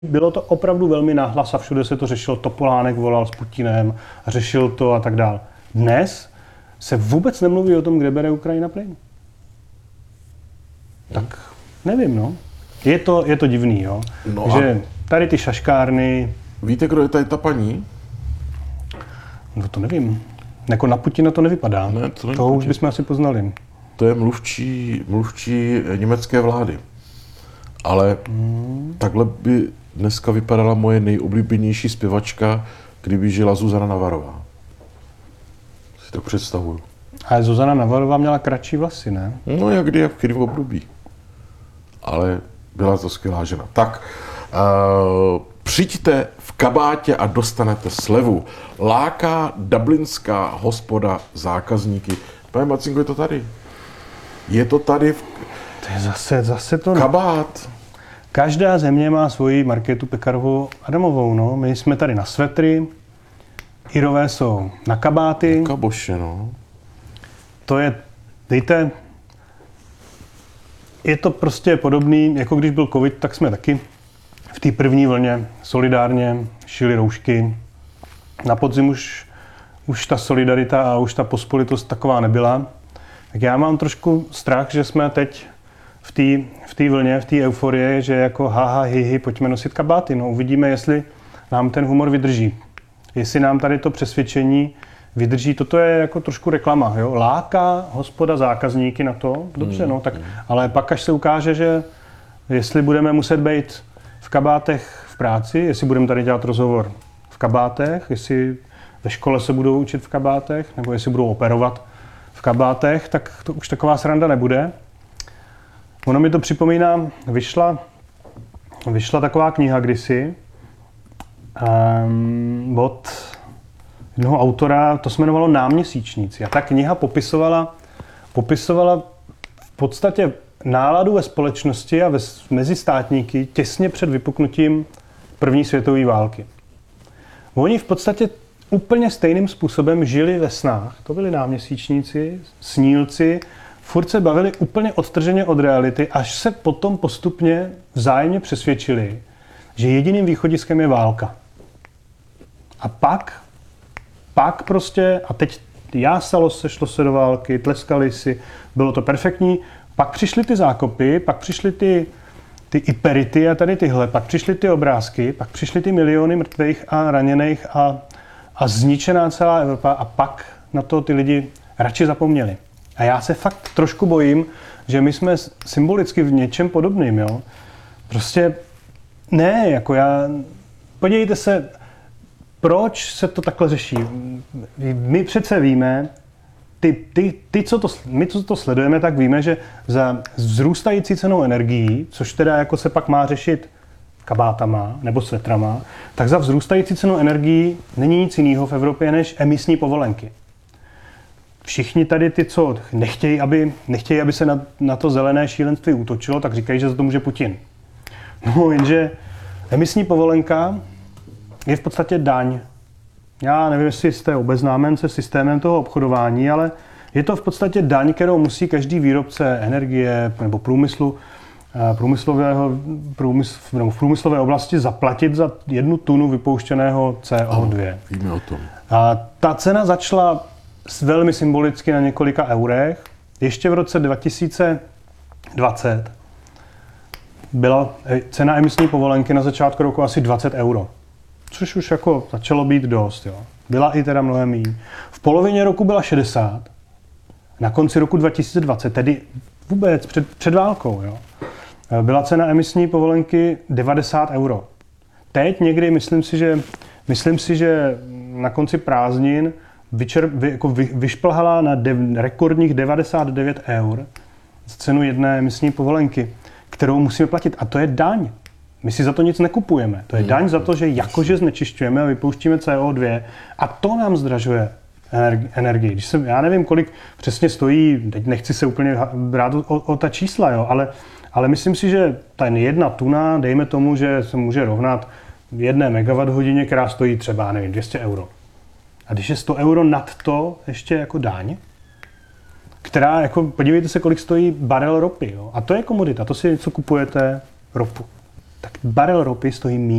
bylo to opravdu velmi nahlas a všude se to řešilo. Topolánek volal s Putinem a řešil to a tak dál. Dnes se vůbec nemluví o tom, kde bere Ukrajina plyn. Tak nevím, no. Je to divný, jo. No že tady ty šaškárny... Víte, kdo je tady ta paní? No to nevím. Jako na Putina to nevypadá. Ne, to už bychom asi poznali. To je mluvčí německé vlády. Ale takhle by dneska vypadala moje nejoblíbenější zpěvačka, kdyby žila Zuzana Navarová. Si to představuju. Ale Zuzana Navarová měla kratší vlasy, ne? No jak v kterém období. Ale byla to skvělá žena. Tak, přijďte v kabátě a dostanete slevu. Láká dublinská hospoda zákazníky. Pane Macinko, je to tady. Je to tady To je zase to... kabát. Každá země má svoji Markétu Pekarovou Adamovou, no. My jsme tady na svetry, Irové jsou na kabáty. Kaboše, no. To je, dejte, je to prostě podobný, jako když byl covid, tak jsme taky v té první vlně solidárně šili roušky. Na podzim už ta solidarita a už ta pospolitost taková nebyla. Tak já mám trošku strach, že jsme teď v té vlně, v té euforii, že jako haha, hi, pojďme nosit kabáty. No, uvidíme, jestli nám ten humor vydrží. Jestli nám tady to přesvědčení vydrží. Toto je jako trošku reklama. Jo? Láká hospoda zákazníky na to. Dobře, no, tak, ale pak až se ukáže, že jestli budeme muset být v kabátech v práci, jestli budeme tady dělat rozhovor v kabátech, jestli ve škole se budou učit v kabátech, nebo jestli budou operovat v kabátech, tak to už taková sranda nebude. Ono mi to připomíná, vyšla taková kniha kdysi od jednoho autora, to se jmenovalo Náměsíčníci. A ta kniha popisovala v podstatě náladu ve společnosti a mezi státníky těsně před vypuknutím první světové války. Oni v podstatě úplně stejným způsobem žili ve snách. To byli náměsíčníci, snílci, furt se bavili úplně odtrženě od reality, až se potom postupně vzájemně přesvědčili, že jediným východiskem je válka. A pak prostě, a teď jásalo se, šlo se do války, tleskali si, bylo to perfektní, pak přišly ty zákopy, pak přišly ty iperity a tady tyhle, pak přišly ty obrázky, pak přišly ty miliony mrtvých a raněných a zničená celá Evropa a pak na to ty lidi radši zapomněli. A já se fakt trošku bojím, že my jsme symbolicky v něčem podobným, jo. Prostě ne, jako podívejte se, proč se to takhle řeší. My přece víme, my, co to sledujeme, tak víme, že za vzrůstající cenou energií, což teda jako se pak má řešit kabátama nebo svetrama, tak za vzrůstající cenou energií není nic jiného v Evropě než emisní povolenky. Všichni tady ty, co nechtějí, aby se na to zelené šílenství útočilo, tak říkají, že za to může Putin. No jenže emisní povolenka je v podstatě daň. Já nevím, jestli jste obeznámen se systémem toho obchodování, ale je to v podstatě daň, kterou musí každý výrobce energie nebo v průmyslové oblasti zaplatit za 1 tunu vypouštěného CO2. Víme o tom. A ta cena začala velmi symbolicky na několika eurech. Ještě v roce 2020 byla cena emisní povolenky na začátku roku asi 20 euro. Což už jako začalo být dost. Jo. Byla i teda mnohem méně. V polovině roku byla 60. Na konci roku 2020, tedy vůbec před válkou, jo, byla cena emisní povolenky 90 euro. Teď někdy myslím si, že na konci prázdnin vyšplhala na rekordních 99 eur z cenu jedné emisní povolenky, kterou musíme platit. A to je daň. My si za to nic nekupujeme. To je daň za to, že jakože znečišťujeme a vypouštíme CO2 a to nám zdražuje energii. Já nevím, kolik přesně stojí, teď nechci se úplně brát o ta čísla, jo, ale myslím si, že ta 1 tuna, dejme tomu, že se může rovnat 1 MWh, která stojí třeba, nevím, 200 euro. A když je 100 euro nad to ještě jako daň, která, jako, podívejte se, kolik stojí barel ropy. Jo? A to je komodita, to si něco kupujete, ropu. tak barel ropy stojí míň.